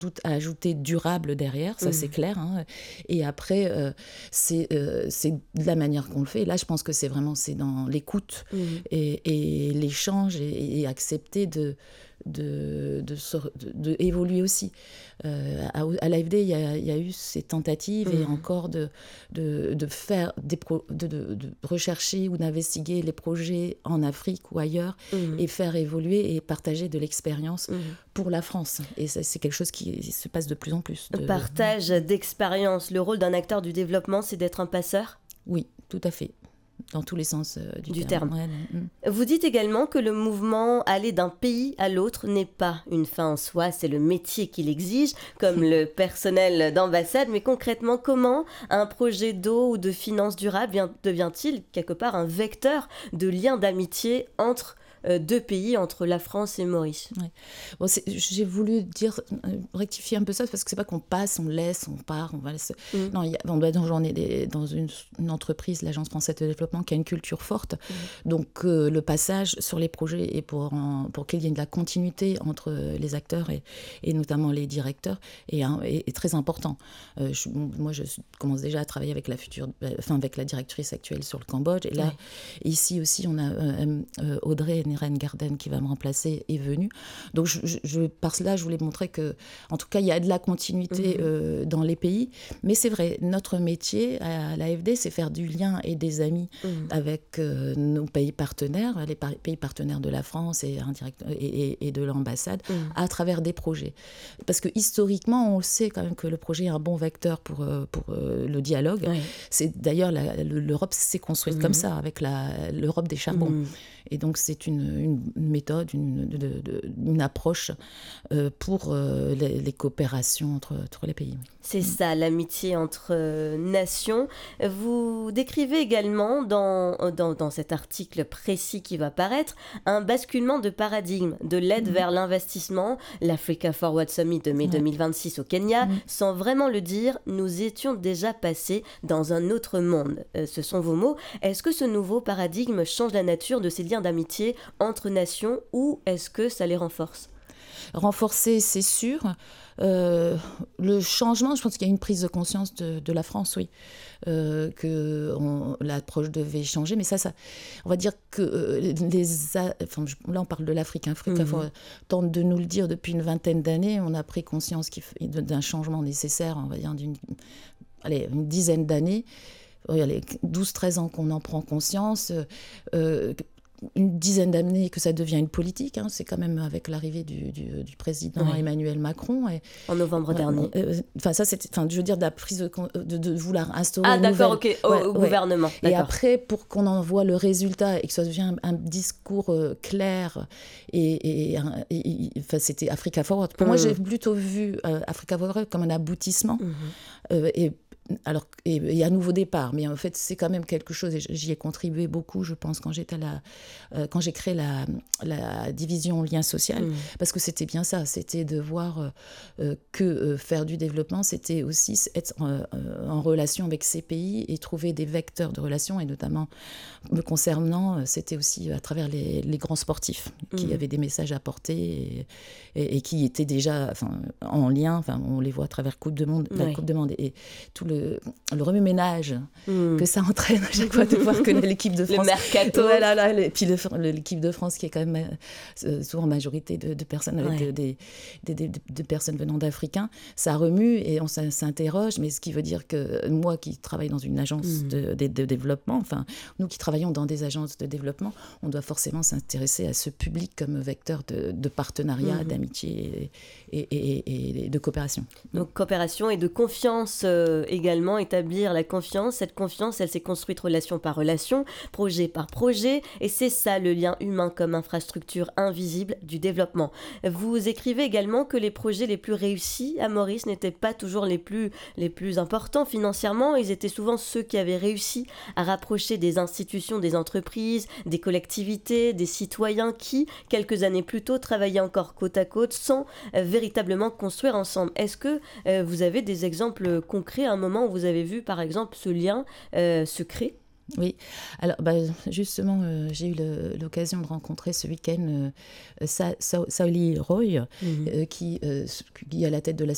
tout à ajouter durable derrière, ça c'est clair. Hein. Et après, c'est de la manière qu'on le fait. Là, je pense que c'est dans l'écoute et l'échange et accepter de évoluer aussi. À l'AFD, il y a eu ces tentatives et encore de faire de rechercher ou d'investiguer les projets en Afrique ou ailleurs et faire évoluer et partager de l'expérience pour la France. Et ça, c'est quelque chose qui se passe de plus en plus. Partage d'expérience. Le rôle d'un acteur du développement, c'est d'être un passeur ? Oui, tout à fait. Dans tous les sens du terme. Ouais. Vous dites également que le mouvement aller d'un pays à l'autre n'est pas une fin en soi, c'est le métier qui l'exige, comme le personnel d'ambassade. Mais concrètement, comment un projet d'eau ou de finances durables devient-il quelque part un vecteur de lien d'amitié entre deux pays, entre la France et Maurice ? Ouais. Bon, j'ai voulu rectifier un peu ça, parce que c'est pas qu'on passe, on laisse, on part, on va laisser. Non, j'en ai dans une entreprise, l'Agence française de développement, qui a une culture forte. Donc le passage sur les projets et pour qu'il y ait de la continuité entre les acteurs et notamment les directeurs est très important. Moi, je commence déjà à travailler avec avec la directrice actuelle sur le Cambodge. Et là, ici aussi, on a Audrey Neren Garden qui va me remplacer est venue. Donc par cela, je voulais montrer que, en tout cas, il y a de la continuité dans les pays. Mais c'est vrai, notre métier à l'AFD, c'est faire du lien et des amis avec nos pays partenaires, les pays partenaires de la France et de l'ambassade, à travers des projets. Parce que historiquement, on sait quand même que le projet est un bon vecteur pour le dialogue. Oui. C'est d'ailleurs l'Europe s'est construite comme ça, avec l'Europe des charbons. Et donc, c'est une méthode, une approche pour les coopérations entre les pays. C'est ça, l'amitié entre nations. Vous décrivez également dans cet article précis qui va paraître un basculement de paradigme de l'aide vers l'investissement, l'Africa Forward Summit de mai 2026 au Kenya. Sans vraiment le dire, nous étions déjà passés dans un autre monde. Ce sont vos mots. Est-ce que ce nouveau paradigme change la nature de ces liens d'amitié entre nations ou est-ce que ça les renforce ? Renforcer, c'est sûr. Le changement, je pense qu'il y a une prise de conscience de la France, oui, que l'approche devait changer. Mais ça on va dire que là, on parle de l'Afrique. Afrique tente de nous le dire depuis une vingtaine d'années. On a pris conscience d'un changement nécessaire, on va dire, une dizaine d'années. Il y a les 12-13 ans qu'on en prend conscience. Une dizaine d'années que ça devient une politique. C'est quand même avec l'arrivée du président Emmanuel Macron. En novembre dernier. Je veux dire, de la prise de vouloir instaurer une nouvelle... au gouvernement. Et après, pour qu'on en voit le résultat et que ça devienne un discours clair, c'était Africa Forward. Pour moi, j'ai plutôt vu Africa Forward comme un aboutissement. Et un nouveau départ, mais en fait c'est quand même quelque chose, et j'y ai contribué beaucoup, je pense, quand j'ai créé la division lien social, parce que c'était bien ça, c'était de voir que faire du développement, c'était aussi être en relation avec ces pays et trouver des vecteurs de relations, et notamment me concernant, c'était aussi à travers les grands sportifs qui avaient des messages à porter et qui étaient déjà en lien, on les voit à travers Coupe du Monde, Coupe du Monde, et tout le remue-ménage que ça entraîne à chaque fois de voir que l'équipe de France... Le mercato. Et puis l'équipe de France qui est quand même souvent majorité de personnes avec de personnes venant d'Africains, ça remue et on s'interroge, mais ce qui veut dire que moi qui travaille dans une agence de développement, nous qui travaillons dans des agences de développement, on doit forcément s'intéresser à ce public comme vecteur de partenariat, d'amitié et de coopération. Donc coopération et de confiance également, établir la confiance. Cette confiance, elle s'est construite relation par relation, projet par projet, et c'est ça le lien humain comme infrastructure invisible du développement. Vous écrivez également que les projets les plus réussis à Maurice n'étaient pas toujours les plus importants financièrement, ils étaient souvent ceux qui avaient réussi à rapprocher des institutions, des entreprises, des collectivités, des citoyens qui, quelques années plus tôt, travaillaient encore côte à côte sans véritablement construire ensemble. Est-ce que vous avez des exemples concrets à un moment où vous avez vu, par exemple, ce lien se créer ? Oui, alors justement, j'ai eu l'occasion de rencontrer ce week-end Saoli Roy, qui est à la tête de